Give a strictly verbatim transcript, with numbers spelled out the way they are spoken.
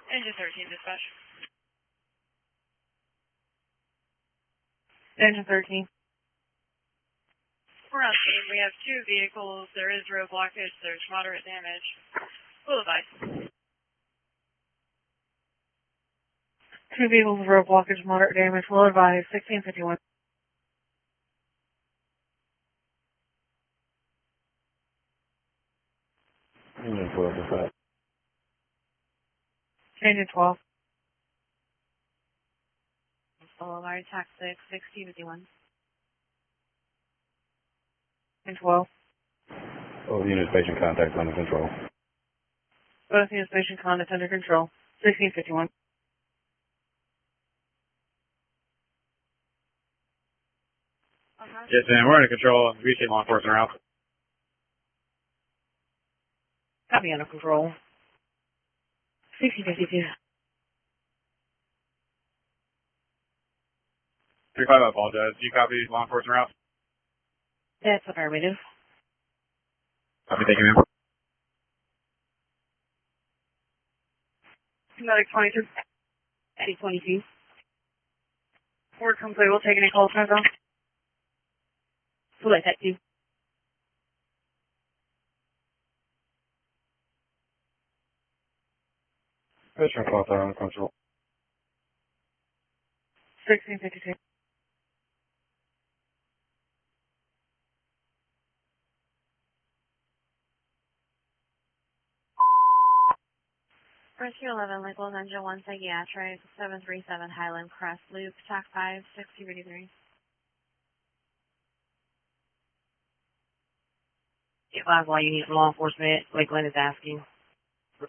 Engine thirteen, dispatch. Engine thirteen. We're on scene. We have two vehicles. There is road blockage. There's moderate damage. Full advice. Two vehicles, road blockage, moderate damage. Will advise sixteen fifty-one. Engine twelve, dispatch. Engine twelve. Boulevard, tax six, sixteen fifty-one. Engine twelve. Oh, unit station contact under control. Both unit station contact under control. sixteen fifty-one. Uh-huh. Yes, ma'am. We're under control. We see law enforcement around. Copy under control. sixteen fifty-two. three five, I apologize. Do you copy law enforcement around? That's affirmative. Copy, thank you, ma'am. Medic twenty-two. eight twenty-two. Word complete. We'll take any calls, Central. Select that two. Patient contact under control. sixteen fifty-two. Rescue eleven, Lakewood Engine one, Psychiatric, seven three seven Highland Crest Loop, tax five, sixty fifty-three. Advise why you need law enforcement. Lakeland is asking.